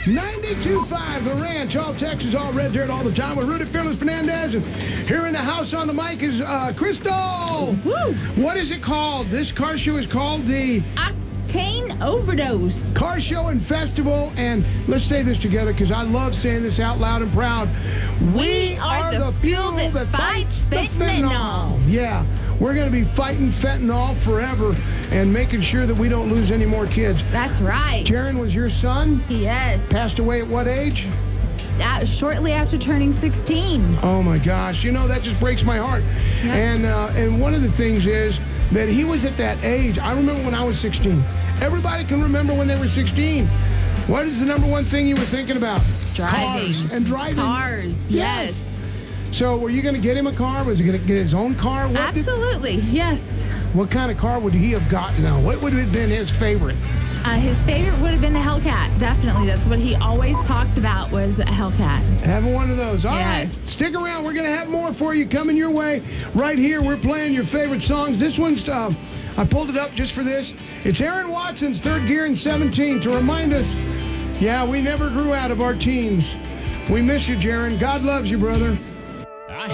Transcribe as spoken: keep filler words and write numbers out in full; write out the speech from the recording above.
ninety-two point five, The Ranch, all Texas, all red dirt, all the time with Rudy Fearless Fernandez. And here in the house on the mic is uh, Crystal. Woo! What is it called? This car show is called the Octane Overdose. Car Show and Festival. And let's say this together because I love saying this out loud and proud. We are the fuel that fights fentanyl. Yeah, we're going to be fighting fentanyl forever and making sure that we don't lose any more kids. That's right. Jaron was your son? Yes. Passed away at what age? Uh, shortly after turning sixteen. Oh my gosh, you know, that just breaks my heart. Yep. And uh, and one of the things is that he was at that age. I remember when I was sixteen. Everybody can remember when they were sixteen. What is the number one thing you were thinking about? Driving. Cars and driving. Cars, yes. So were you going to get him a car? Was he going to get his own car? What did- Absolutely, yes. what kind of car would he have gotten now? What would have been his favorite? Uh, his favorite would have been the Hellcat. Definitely, that's what he always talked about was a Hellcat. Having one of those. All right, Yes. stick around. We're going to have more for you coming your way. Right here, we're playing your favorite songs. This one's, uh, I pulled it up just for this. It's Aaron Watson's Third Gear in seventeen to remind us, yeah, we never grew out of our teens. We miss you, Jaron. God loves you, brother.